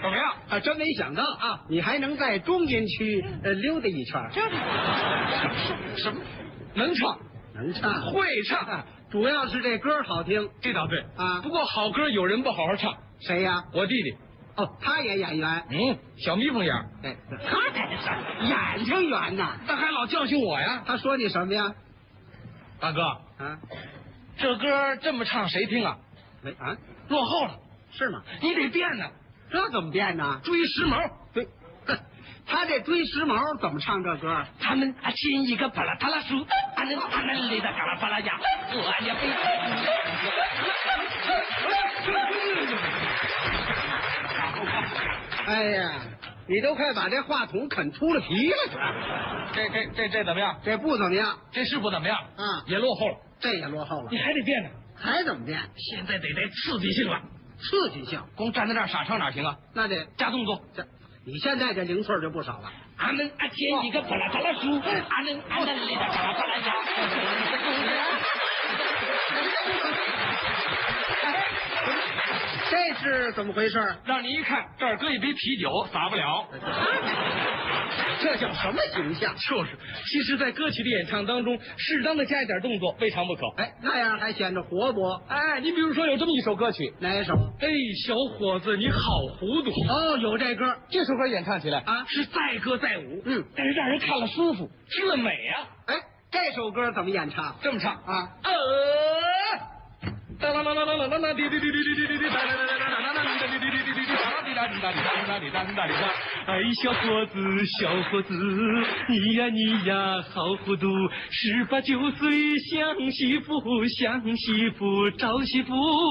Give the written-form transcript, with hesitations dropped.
怎么样？ 啊，真没想到啊，你还能在中间区溜达一圈。 这什么？能唱， 能唱， 会唱， 主要是这歌好听。 这倒对啊。 不过好歌有人不好好唱。 谁呀？ 我弟弟。 哦，他也演员。 小蜜蜂眼。 哎，他才是眼睛圆呐， 他还老教训我呀。 他说你什么呀？ 大哥啊， 这歌这么唱谁听啊？ 没啊， 落后了。 是吗？ 你得变呢。 这怎么变呢？ 追时髦。 对，他这追时髦怎么唱这歌？ 他们亲一个巴拉塔拉树，俺们累得嘎啦巴拉呀，我也被。 哎呀，你都快把这话筒啃秃了皮了！ 这怎么样？ 这不怎么样， 这是不怎么样啊， 也落后了。 这也落后了。 你还得变呢。 还怎么变？ 现在得刺激性了。 刺激性， 光站在这儿傻唱哪行啊？ 那得加动作。 你现在这零碎就不少了。 俺们牵一个巴拉巴拉树，俺们累得嘎啦巴拉呀。 这是怎么回事？ 让你一看这儿搁一杯啤酒，洒不了。 这叫什么形象？ 就是，其实，在歌曲的演唱当中，适当的加一点动作，未尝不可。 哎，那样还显得活泼。 哎，你比如说有这么一首歌曲， 哪一首？ 哎，小伙子你好糊涂。 哦，有这歌。 这首歌演唱起来啊， 是载歌载舞， 但是让人看了舒服，滋美啊。 哎，这首歌怎么演唱？ 这么唱啊。 哒啦啦啦啦啦啦啦滴滴滴滴滴滴滴滴哒啦啦啦啦啦啦啦滴滴滴滴滴滴哒啦滴哒滴哒滴哒滴哒滴哒滴哒滴哒。哎，小伙子，小伙子，你呀好糊涂，18、19岁想媳妇，想媳妇找媳妇。